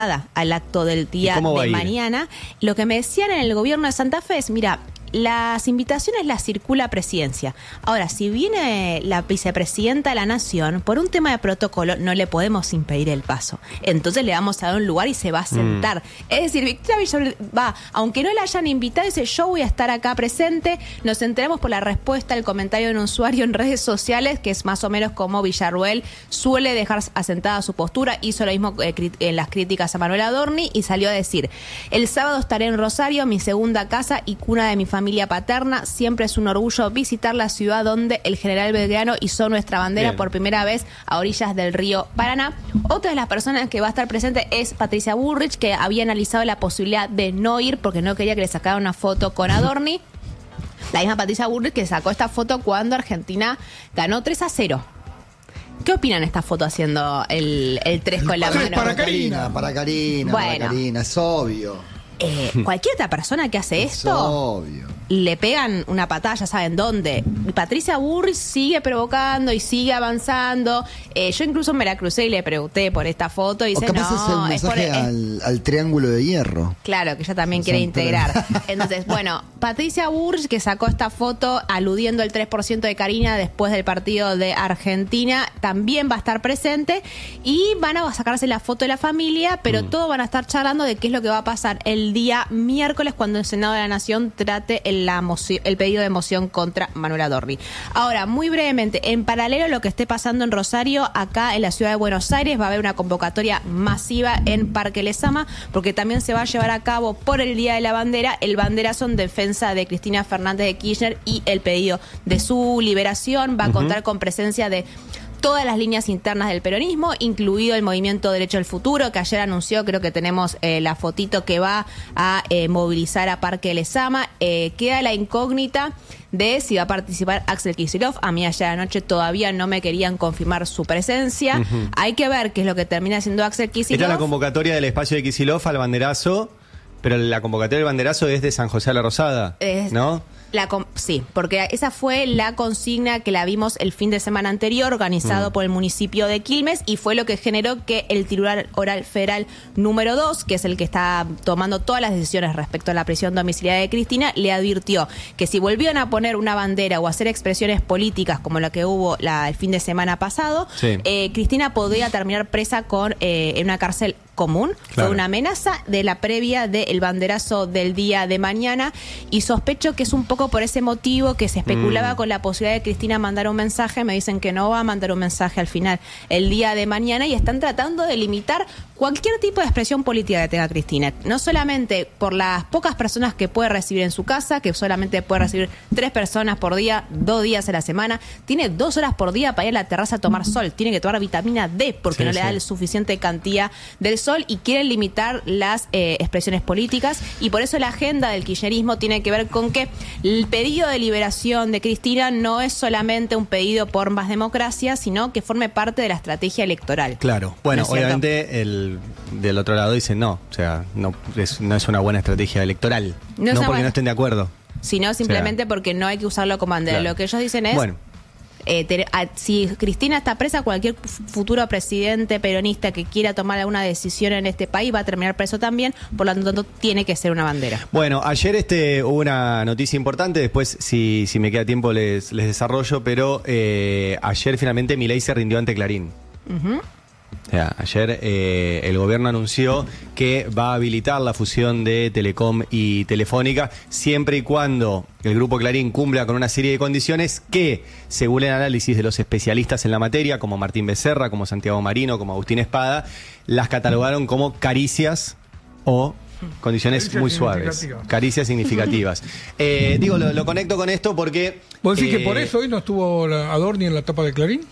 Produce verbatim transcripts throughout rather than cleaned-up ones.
al acto del día de mañana. Lo que me decían en el gobierno de Santa Fe es, mira, las invitaciones las circula Presidencia. Ahora, si viene la vicepresidenta de la Nación, por un tema de protocolo no le podemos impedir el paso. Entonces le vamos a dar un lugar y se va a sentar. Mm. Es decir, Victoria Villarruel va, aunque no la hayan invitado, dice, yo voy a estar acá presente. Nos enteramos por la respuesta al comentario de un usuario en redes sociales, que es más o menos como Villarruel suele dejar asentada su postura. Hizo lo mismo en las críticas a Manuel Adorni y salió a decir, el sábado estaré en Rosario, mi segunda casa y cuna de mi familia. familia paterna, siempre es un orgullo visitar la ciudad donde el general Belgrano hizo nuestra bandera Bien. por primera vez a orillas del río Paraná. Otra de las personas que va a estar presente es Patricia Bullrich, que había analizado la posibilidad de no ir porque no quería que le sacara una foto con Adorni. La misma Patricia Bullrich que sacó esta foto cuando Argentina ganó tres a cero. ¿Qué opinan esta foto haciendo el, el tres con la mano? Para Karina, para Karina, bueno. para Karina, es obvio. Eh, cualquier otra persona que hace es esto, obvio. le pegan una patada, ya saben dónde. Patricia Bullrich sigue provocando y sigue avanzando. Eh, yo incluso me la crucé y le pregunté por esta foto y o dice, capaz no, es el mensaje es por, al, es... al triángulo de hierro. Claro, que ella también quiere integrar. Entonces, bueno, Patricia Bullrich, que sacó esta foto aludiendo al tres por ciento de Karina después del partido de Argentina, también va a estar presente y van a sacarse la foto de la familia, pero mm. todos van a estar charlando de qué es lo que va a pasar el día miércoles cuando el Senado de la Nación trate el, la moción, el pedido de moción contra Manuel Adorni. Ahora, muy brevemente, en paralelo a lo que esté pasando en Rosario, acá en la ciudad de Buenos Aires va a haber una convocatoria masiva en Parque Lezama, porque también se va a llevar a cabo por el Día de la Bandera el banderazo en defensa de Cristina Fernández de Kirchner y el pedido de su liberación. Va a contar uh-huh. con presencia de todas las líneas internas del peronismo, incluido el Movimiento Derecho al Futuro, que ayer anunció, creo que tenemos eh, la fotito que va a eh, movilizar a Parque Lezama. Eh, queda la incógnita de si va a participar Axel Kicillof. A mí ayer anoche todavía no me querían confirmar su presencia. Uh-huh. Hay que ver qué es lo que termina haciendo Axel Kicillof. Esta es la convocatoria del espacio de Kicillof al banderazo, pero la convocatoria del banderazo es de San José a la Rosada, es... ¿no? La sí, porque esa fue la consigna que la vimos el fin de semana anterior, organizado mm. por el municipio de Quilmes, y fue lo que generó que el Tribunal Oral Federal número dos, que es el que está tomando todas las decisiones respecto a la prisión domiciliaria de Cristina, le advirtió que si volvían a poner una bandera o hacer expresiones políticas como la que hubo la, el fin de semana pasado, sí. eh, Cristina podría terminar presa con eh, en una cárcel común. Claro. Fue una amenaza de la previa del banderazo del día de mañana, y sospecho que es un poco por ese motivo que se especulaba mm. con la posibilidad de Cristina mandar un mensaje. Me dicen que no va a mandar un mensaje al final el día de mañana, y están tratando de limitar cualquier tipo de expresión política que tenga Cristina, no solamente por las pocas personas que puede recibir en su casa, que solamente puede recibir tres personas por día, dos días a la semana, tiene dos horas por día para ir a la terraza a tomar sol, tiene que tomar vitamina D porque sí, no le da sí. la suficiente cantidad del sol, y quieren limitar las eh, expresiones políticas, y por eso la agenda del kirchnerismo tiene que ver con que el pedido de liberación de Cristina no es solamente un pedido por más democracia, sino que forme parte de la estrategia electoral. Claro, bueno, ¿no es obviamente el del otro lado dicen no, o sea, no es, no es una buena estrategia electoral, no, no porque buena, no estén de acuerdo, sino simplemente o sea, porque no hay que usarlo como bandera. Claro. Lo que ellos dicen es, bueno, Eh, te, a, si Cristina está presa, cualquier futuro presidente peronista que quiera tomar alguna decisión en este país va a terminar preso también, por lo tanto tiene que ser una bandera. Bueno, ayer este hubo una noticia importante, después si, si me queda tiempo les, les desarrollo, pero eh, ayer finalmente Milei se rindió ante Clarín. Uh-huh. O sea, ayer eh, el gobierno anunció que va a habilitar la fusión de Telecom y Telefónica siempre y cuando el Grupo Clarín cumpla con una serie de condiciones que, según el análisis de los especialistas en la materia, como Martín Becerra, como Santiago Marino, como Agustín Espada, las catalogaron como caricias o condiciones caricias muy suaves, caricias significativas. eh, digo, lo, lo conecto con esto porque... ¿Vos decís eh, que por eso hoy no estuvo Adorni en la tapa de Clarín?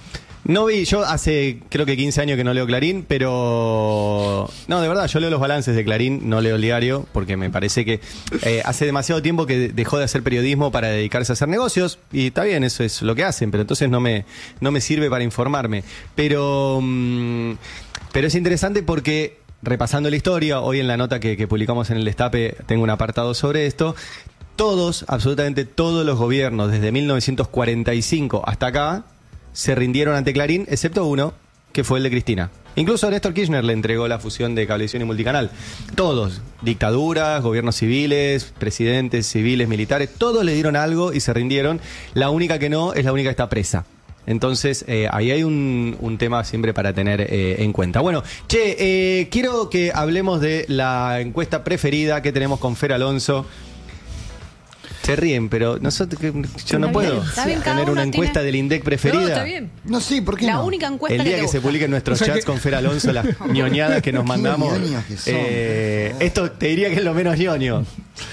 No vi, yo hace creo que quince años que no leo Clarín, pero no, de verdad, yo leo los balances de Clarín, no leo el diario, porque me parece que eh, hace demasiado tiempo que dejó de hacer periodismo para dedicarse a hacer negocios, y está bien, eso es lo que hacen, pero entonces no me, no me sirve para informarme. Pero, mmm, pero es interesante porque, repasando la historia, hoy en la nota que, que publicamos en el Destape tengo un apartado sobre esto, todos, absolutamente todos los gobiernos, desde mil novecientos cuarenta y cinco hasta acá, se rindieron ante Clarín, excepto uno, que fue el de Cristina. Incluso Néstor Kirchner le entregó la fusión de Cablevisión y Multicanal. Todos, dictaduras, gobiernos civiles, presidentes civiles, militares, todos le dieron algo y se rindieron. La única que no es la única que está presa. Entonces, eh, ahí hay un, un tema siempre para tener eh, en cuenta. Bueno, che, eh, quiero que hablemos de la encuesta preferida que tenemos con Fer Alonso. Se ríen, pero nosotros, yo no puedo bien, tener una encuesta tiene... del INDEC preferida. No, está bien. No, sí, ¿por qué La no? única encuesta el día que, que, que se publiquen nuestros o sea chats que... con Fer Alonso, las ñoñadas que nos mandamos. Que son, eh, esto te diría que es lo menos ñoño.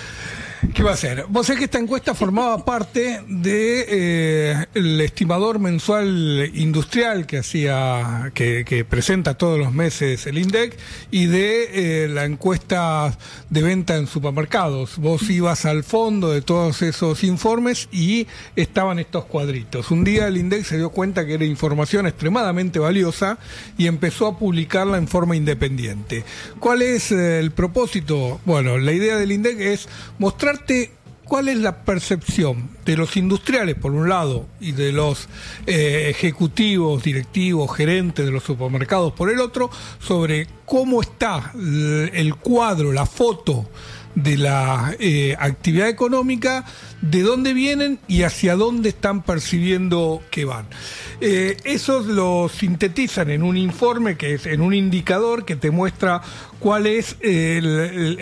¿Qué va a hacer? Vos sabés que esta encuesta formaba parte de eh, el estimador mensual industrial que hacía, que, que presenta todos los meses el INDEC, y de eh, la encuesta de venta en supermercados. Vos ibas al fondo de todos esos informes y estaban estos cuadritos. Un día el INDEC se dio cuenta que era información extremadamente valiosa y empezó a publicarla en forma independiente. ¿Cuál es eh, el propósito? Bueno, la idea del INDEC es mostrar cuál es la percepción de los industriales, por un lado, y de los eh, ejecutivos, directivos, gerentes de los supermercados, por el otro, sobre cómo está el cuadro, la foto de la eh, actividad económica, de dónde vienen y hacia dónde están percibiendo que van. Eh, eso lo sintetizan en un informe, que es en un indicador que te muestra cuál es el, el,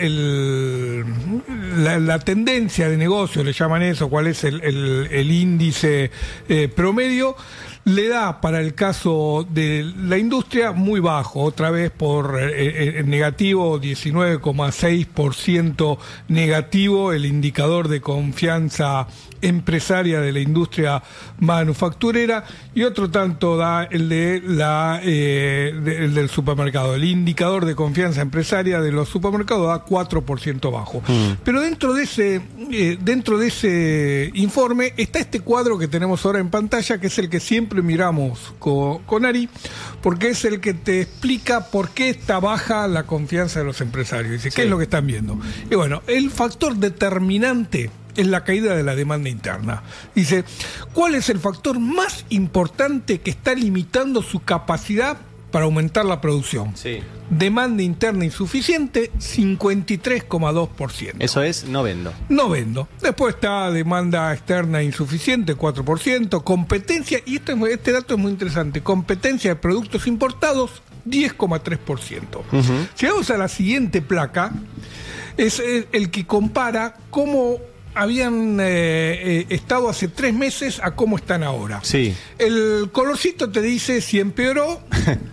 el, la, la tendencia de negocio, le llaman eso, cuál es el, el, el índice eh, promedio. Le da, para el caso de la industria, muy bajo, otra vez por eh, eh, negativo, diecinueve coma seis por ciento negativo, el indicador de confianza empresaria de la industria manufacturera, y otro tanto da el de la eh, de, el del supermercado. El indicador de confianza empresaria de los supermercados da cuatro por ciento bajo. Mm. Pero dentro de ese eh, dentro de ese informe está este cuadro que tenemos ahora en pantalla, que es el que siempre miramos con, con Ari, porque es el que te explica por qué está baja la confianza de los empresarios. Dice, ¿qué sí. es lo que están viendo? Y bueno, el factor determinante es la caída de la demanda interna. Dice, ¿cuál es el factor más importante que está limitando su capacidad para aumentar la producción? Sí. Demanda interna insuficiente, cincuenta y tres coma dos por ciento. Eso es, no vendo. No vendo. Después está demanda externa insuficiente, cuatro por ciento. Competencia, y esto es, este dato es muy interesante, competencia de productos importados, diez coma tres por ciento. Uh-huh. Si vamos a la siguiente placa, es el, el que compara cómo habían eh, eh, estado hace tres meses a cómo están ahora. Sí. El colorcito te dice si empeoró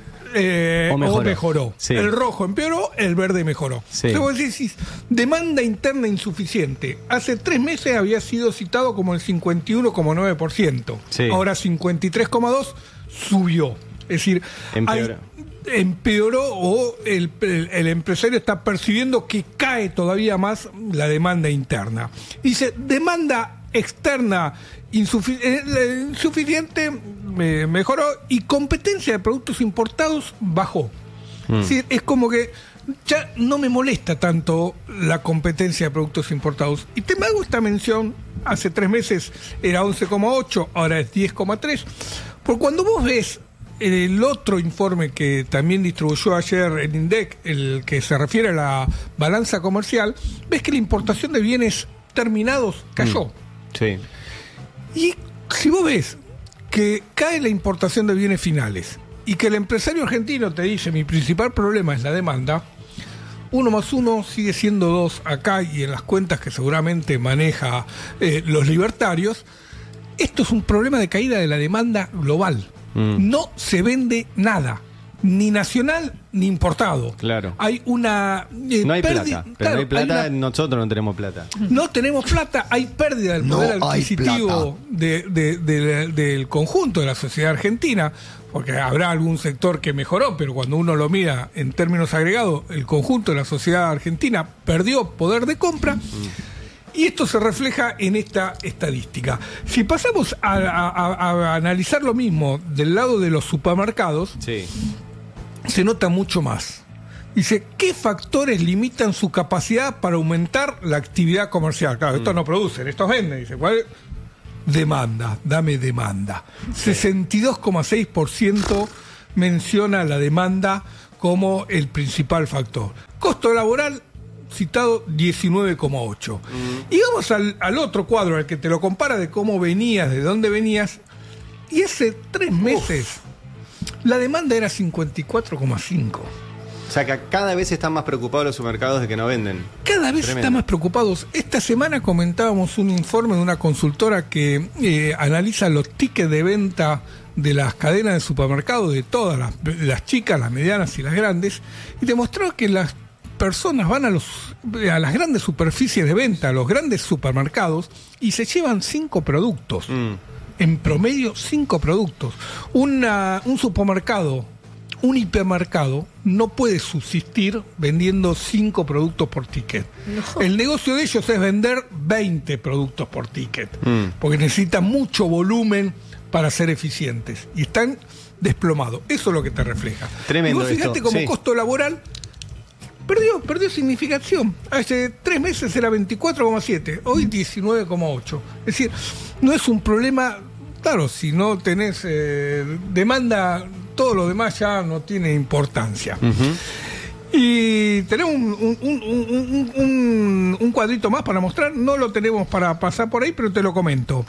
eh, o mejoró. O mejoró. Sí. El rojo empeoró, el verde mejoró. Sí. Entonces vos decís, demanda interna insuficiente. Hace tres meses había sido citado como el cincuenta y uno coma nueve por ciento. Sí. Ahora cincuenta y tres coma dos por ciento subió. Es decir, empeoró. Hay, empeoró o el, el, el empresario está percibiendo que cae todavía más la demanda interna. Dice, demanda externa insufic- eh, insuficiente eh, mejoró, y competencia de productos importados bajó. Mm. Es decir, es como que ya no me molesta tanto la competencia de productos importados. Y te hago esta mención, hace tres meses era once coma ocho, ahora es diez coma tres. Porque cuando vos ves el otro informe que también distribuyó ayer el INDEC, el que se refiere a la balanza comercial, ves que la importación de bienes terminados cayó. Mm, sí. Y si vos ves que cae la importación de bienes finales y que el empresario argentino te dice, mi principal problema es la demanda, uno más uno sigue siendo dos acá y en las cuentas que seguramente maneja eh, los libertarios, esto es un problema de caída de la demanda global. Mm. No se vende nada, ni nacional ni importado. Claro. Hay una eh, no hay perdi- plata, pero claro, no hay plata, hay una... nosotros no tenemos plata. No tenemos plata, hay pérdida del poder no adquisitivo de, de, de, de, del conjunto de la sociedad argentina, porque habrá algún sector que mejoró, pero cuando uno lo mira en términos agregados, el conjunto de la sociedad argentina perdió poder de compra. Mm. Y esto se refleja en esta estadística. Si pasamos a, a, a, a analizar lo mismo del lado de los supermercados, sí, se nota mucho más. Dice, ¿qué factores limitan su capacidad para aumentar la actividad comercial? Claro, mm. estos no producen, estos venden. Dice, ¿cuál? Demanda, dame demanda. Sí. sesenta y dos coma seis por ciento menciona la demanda como el principal factor. Costo laboral citado diecinueve coma ocho. Mm. Y vamos al, al otro cuadro, al que te lo compara de cómo venías, de dónde venías, y hace tres meses Uf. la demanda era cincuenta y cuatro coma cinco. O sea que cada vez están más preocupados los supermercados de que no venden. Cada vez Tremendo. están más preocupados. Esta semana comentábamos un informe de una consultora que eh, analiza los tickets de venta de las cadenas de supermercados, de todas las, las chicas, las medianas y las grandes, y demostró que las personas van a los a las grandes superficies de venta, a los grandes supermercados, y se llevan cinco productos. Mm. En promedio, cinco productos. Una, un supermercado, un hipermercado, no puede subsistir vendiendo cinco productos por ticket. No. El negocio de ellos es vender veinte productos por ticket, mm. porque necesitan mucho volumen para ser eficientes. Y están desplomados. Eso es lo que te refleja. Tremendo. Y vos fijate como sí. costo laboral perdió, perdió significación. Hace tres meses era veinticuatro coma siete, hoy diecinueve coma ocho. Es decir, no es un problema, claro, si no tenés eh, demanda, todo lo demás ya no tiene importancia. Uh-huh. Y tenemos un, un, un, un, un, un cuadrito más para mostrar, no lo tenemos para pasar por ahí, pero te lo comento.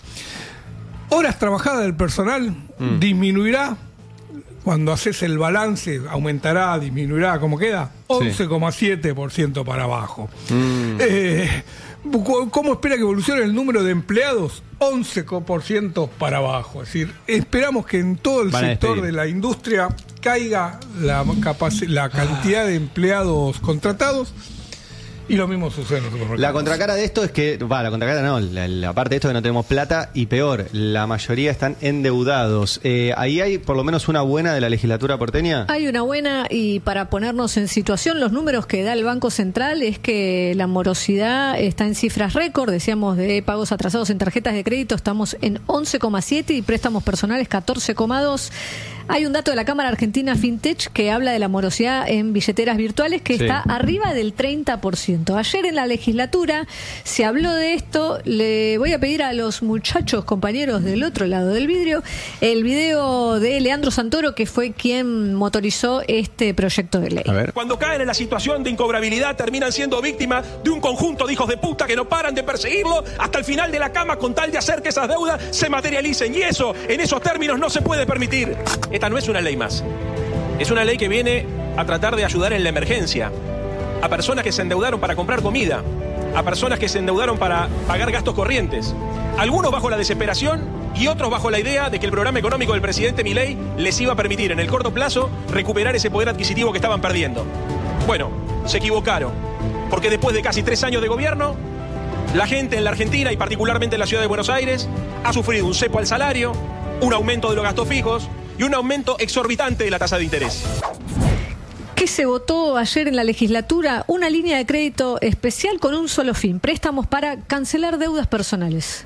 Horas trabajadas del personal mm. disminuirá. Cuando haces el balance, aumentará, disminuirá, ¿cómo queda? once coma siete por ciento para abajo. Mm. Eh, ¿Cómo espera que evolucione el número de empleados? once por ciento para abajo. Es decir, esperamos que en todo el Van sector de la industria caiga la, capac- la cantidad de empleados contratados. Y lo mismo sucede en los supermercados. La contracara de esto es que, va, la contracara no, la, la parte de esto es que no tenemos plata, y peor, la mayoría están endeudados. Eh, ¿Ahí hay por lo menos una buena de la legislatura porteña? Hay una buena, y para ponernos en situación, los números que da el Banco Central es que la morosidad está en cifras récord. Decíamos, de pagos atrasados en tarjetas de crédito estamos en once coma siete y préstamos personales catorce coma dos. Hay un dato de la Cámara Argentina FinTech que habla de la morosidad en billeteras virtuales que sí. está arriba del treinta por ciento. Ayer en la legislatura se habló de esto. Le voy a pedir a los muchachos, compañeros del otro lado del vidrio, el video de Leandro Santoro, que fue quien motorizó este proyecto de ley. A ver. Cuando caen en la situación de incobrabilidad, terminan siendo víctimas de un conjunto de hijos de puta que no paran de perseguirlo hasta el final de la cama con tal de hacer que esas deudas se materialicen. Y eso, en esos términos, no se puede permitir. Esta no es una ley más. Es una ley que viene a tratar de ayudar en la emergencia a personas que se endeudaron para comprar comida, a personas que se endeudaron para pagar gastos corrientes, algunos bajo la desesperación y otros bajo la idea de que el programa económico del presidente Milei les iba a permitir en el corto plazo recuperar ese poder adquisitivo que estaban perdiendo. Bueno, se equivocaron, porque después de casi tres años de gobierno, la gente en la Argentina y particularmente en la ciudad de Buenos Aires ha sufrido un cepo al salario, un aumento de los gastos fijos y un aumento exorbitante de la tasa de interés. ¿Qué se votó ayer en la legislatura? Una línea de crédito especial con un solo fin: préstamos para cancelar deudas personales.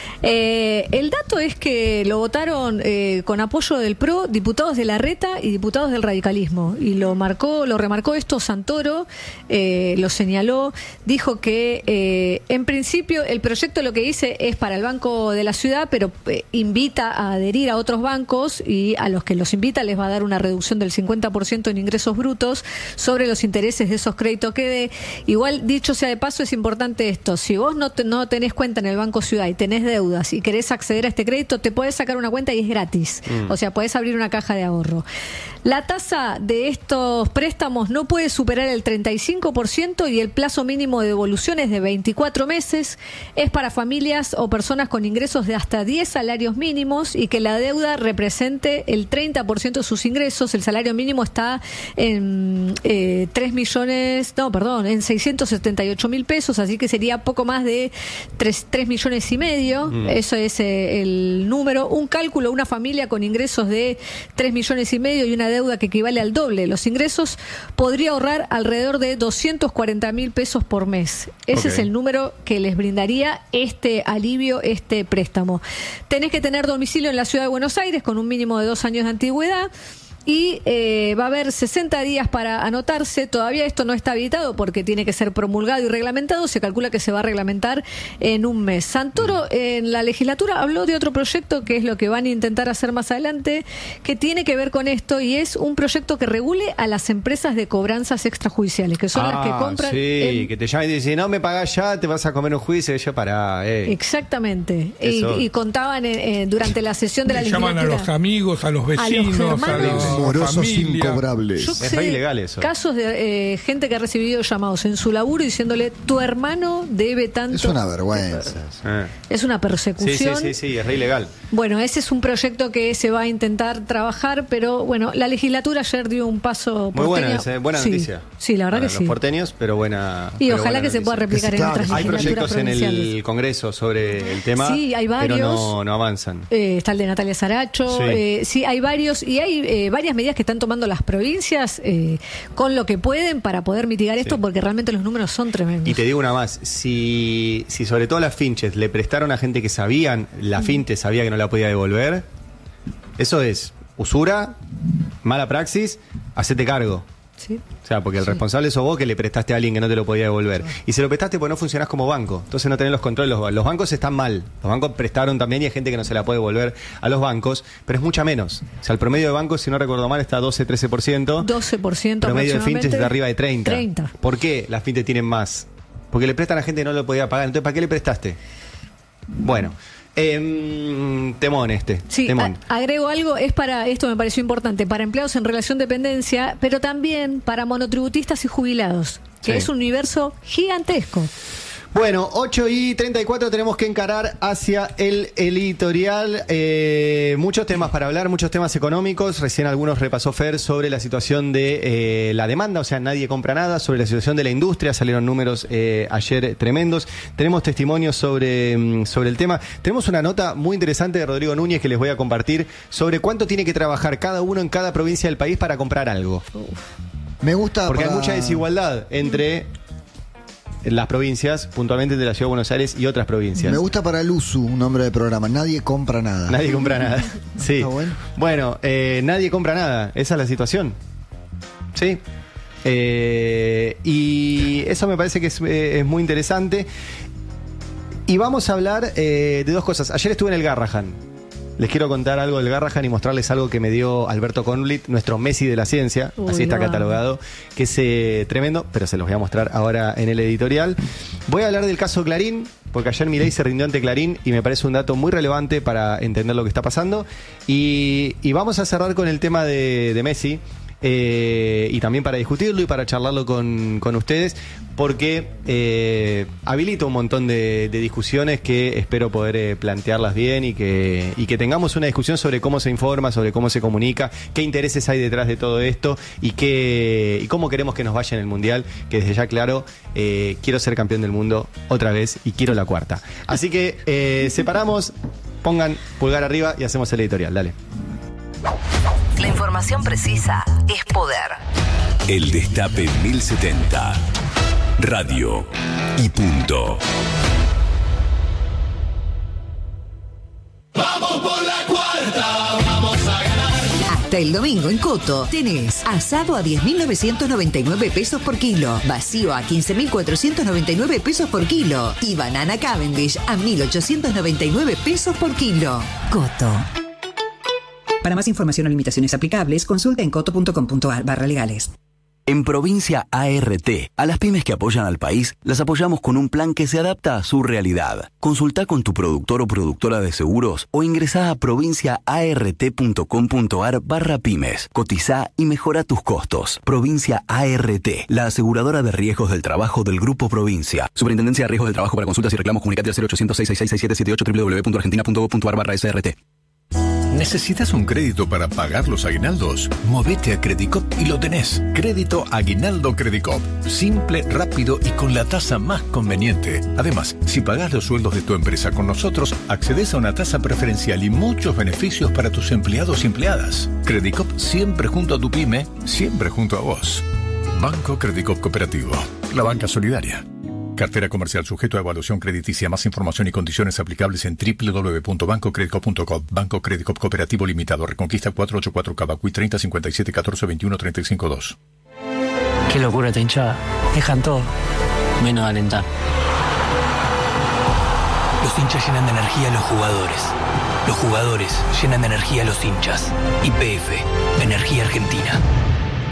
Eh, el dato es que lo votaron eh, con apoyo del P R O, diputados de Larreta y diputados del radicalismo. Y lo marcó, lo remarcó esto Santoro, eh, lo señaló, dijo que eh, en principio el proyecto lo que dice es para el Banco de la Ciudad, pero eh, invita a adherir a otros bancos, y a los que los invita les va a dar una reducción del cincuenta por ciento en ingresos brutos sobre los intereses de esos créditos que dé. Igual, dicho sea de paso, es importante esto: si vos no, te, no tenés cuenta en el Banco Ciudad y tenés deudas y querés acceder a este crédito, te podés sacar una cuenta y es gratis. Mm. O sea, podés abrir una caja de ahorro. La tasa de estos préstamos no puede superar el treinta y cinco por ciento y el plazo mínimo de devolución es de veinticuatro meses. Es para familias o personas con ingresos de hasta diez salarios mínimos y que la deuda represente el treinta por ciento de sus ingresos. El salario mínimo está en eh, tres millones, no, perdón, en seiscientos setenta y ocho mil pesos, así que sería poco más de tres millones y medio. Mm. Eso es eh, el número. Un cálculo: una familia con ingresos de tres millones y medio y una deuda que equivale al doble de los ingresos podría ahorrar alrededor de doscientos cuarenta mil pesos por mes. Ese okay. es el número que les brindaría este alivio, este préstamo. Tenés que tener domicilio en la ciudad de Buenos Aires con un mínimo de dos años de antigüedad. y eh, va a haber sesenta días para anotarse. Todavía esto no está habilitado porque tiene que ser promulgado y reglamentado. Se calcula que se va a reglamentar en un mes. Santoro en la legislatura habló de otro proyecto que es lo que van a intentar hacer más adelante, que tiene que ver con esto, y es un proyecto que regule a las empresas de cobranzas extrajudiciales, que son ah, las que compran. Sí, en... que te llaman y te dicen, no me pagás ya, te vas a comer un juicio. Y yo, pará, eh. Exactamente. Y, y contaban eh, durante la sesión de la legislatura. Llaman a los amigos, a los vecinos, a, los a los morosos incobrables. Yo es sé re ilegal eso. Casos de eh, gente que ha recibido llamados en su laburo diciéndole, tu hermano debe tanto. Es una vergüenza. Eh. Es una persecución. Sí, sí, sí, sí, es re ilegal. Bueno, ese es un proyecto que se va a intentar trabajar, pero bueno, la legislatura ayer dio un paso. Muy buena, porteña. es, buena sí, noticia. Sí, la verdad Para que los sí. porteños, pero buena. Y pero ojalá buena que se noticia. pueda replicar Que en se- otras claro, Hay legislaturas proyectos en provinciales. el Congreso sobre el tema, Sí, hay varios. pero no, no avanzan. Eh, está el de Natalia Saracho, Sí. eh, sí, hay varios, y hay eh, varias medidas que están tomando las provincias eh, con lo que pueden para poder mitigar esto, Sí. porque realmente los números son tremendos. Y te digo una más, si, si sobre todo las finches le prestaron a gente que sabían, la finte sabía que no la podía devolver, eso es usura, mala praxis, hacete cargo. Sí. O sea, porque el responsable sos vos que le prestaste a alguien que no te lo podía devolver. Y se lo prestaste porque no funcionás como banco. Entonces no tenés los controles. Los, los bancos están mal. Los bancos prestaron también y hay gente que no se la puede devolver a los bancos, pero es mucha menos. O sea, el promedio de bancos, si no recuerdo mal, está doce, trece por ciento. doce por ciento Promedio de aproximadamente. finches es de arriba de treinta. treinta. ¿Por qué las fintes tienen más? Porque le prestan a gente que no lo podía pagar. Entonces, ¿para qué le prestaste? Bueno. Eh, temón este. Sí, temón. a- agrego algo, es para, esto me pareció importante, para empleados en relación de dependencia, pero también para monotributistas y jubilados, que Sí. es un universo gigantesco. Bueno, ocho y treinta y cuatro tenemos que encarar hacia el editorial. Eh, muchos temas para hablar, muchos temas económicos. Recién algunos repasó Fer sobre la situación de eh, la demanda, o sea, nadie compra nada. Sobre la situación de la industria, salieron números eh, ayer tremendos. Tenemos testimonios sobre, mm, sobre el tema. Tenemos una nota muy interesante de Rodrigo Núñez que les voy a compartir sobre cuánto tiene que trabajar cada uno en cada provincia del país para comprar algo. Me gusta. Porque para- hay mucha desigualdad entre las provincias, puntualmente de la Ciudad de Buenos Aires y otras provincias. Me gusta para el uso un nombre de programa. Nadie compra nada. Nadie compra nada. Sí. Está bueno. Bueno, eh, nadie compra nada. Esa es la situación. Sí. Eh, y eso me parece que es, eh, es muy interesante. Y vamos a hablar eh, de dos cosas. Ayer estuve en el Garrahan. Les quiero contar algo del Garrahan y mostrarles algo que me dio Alberto Conblit, nuestro Messi de la ciencia, Uy, así está no. catalogado, que es eh, tremendo, pero se los voy a mostrar ahora en el editorial. Voy a hablar del caso Clarín, porque ayer Milei se rindió ante Clarín y me parece un dato muy relevante para entender lo que está pasando. Y, y vamos a cerrar con el tema de, de Messi. Eh, y también para discutirlo y para charlarlo con, con ustedes, porque eh, habilita un montón de, de discusiones que espero poder eh, plantearlas bien y que, y que tengamos una discusión sobre cómo se informa, sobre cómo se comunica, qué intereses hay detrás de todo esto y, qué, y cómo queremos que nos vaya en el Mundial, que desde ya claro, eh, quiero ser campeón del mundo otra vez y quiero la cuarta. Así que eh, separamos, pongan pulgar arriba y hacemos el editorial, dale. La información precisa es poder. El Destape mil setenta. Radio y punto. Hasta el domingo en Coto tenés asado a diez mil novecientos noventa y nueve pesos por kilo, vacío a quince mil cuatrocientos noventa y nueve pesos por kilo y banana Cavendish a mil ochocientos noventa y nueve pesos por kilo. Coto. Para más información o limitaciones aplicables, consulta en coto.com.ar barra legales. En Provincia A R T, a las pymes que apoyan al país, las apoyamos con un plan que se adapta a su realidad. Consulta con tu productor o productora de seguros o ingresá a provinciaart.com.ar barra pymes. Cotiza y mejora tus costos. Provincia A R T, la aseguradora de riesgos del trabajo del Grupo Provincia. Superintendencia de Riesgos del Trabajo. Para consultas y reclamos, comunicate al cero ochocientos, seis seis seis, seis siete siete ocho, doble u doble u doble u punto argentina punto gov punto ar barra S R T. ¿Necesitas un crédito para pagar los aguinaldos? Movete a Credicop y lo tenés. Crédito Aguinaldo Credicop. Simple, rápido y con la tasa más conveniente. Además, si pagás los sueldos de tu empresa con nosotros, accedes a una tasa preferencial y muchos beneficios para tus empleados y empleadas. Credicop siempre junto a tu pyme, siempre junto a vos. Banco Credicop Cooperativo. La banca solidaria. Cartera comercial sujeto a evaluación crediticia. Más información y condiciones aplicables en doble u doble u doble u punto banco credicop punto com. Banco Credicop Cooperativo Limitado. Reconquista cuatrocientos ochenta y cuatro Cavacuy treinta cincuenta y siete catorce veintiuno treinta y cinco dos. Qué locura esta hinchada. Dejan todo, menos alentar. Los hinchas llenan de energía a los jugadores. Los jugadores llenan de energía a los hinchas. Y P F, Energía Argentina.